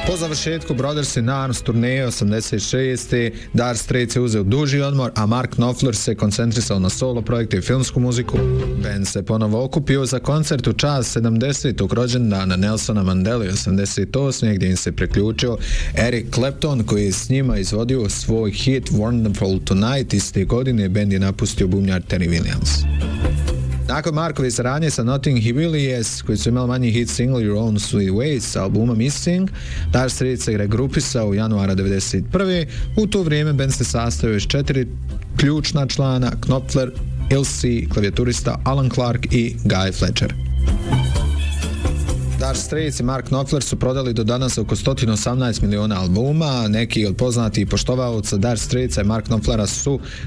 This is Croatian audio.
Po završetku Brothers in Arms turneje 86. Dire Straits je uzeo duži odmor, a Mark Knopfler se koncentrisao na solo projekte i filmsku muziku. Band se ponovo okupio za koncert u čast 70. rođendana Nelsona Mandele 88. gdje im se priključio Eric Clapton koji je s njima izvodio svoj hit Wonderful Tonight. Iste godine band je napustio bubnjar Terry Williams. Nakon Markove saradnje sa Notting Hill Billies, koji su imali manji hit single Your Own Sweet Ways sa albuma Missing, Dire Straits se regrupisao u januara 1991. U to vrijeme band se sastavio iz 4 ključna člana: Knopfler, Ilse, klavijaturista Alan Clark i Guy Fletcher. Dire Straits i Mark Knopfler su prodali do danas oko 118 miliona albuma. Neki od poznatih poštovaoca Dire Straitsa i Mark Knopflera su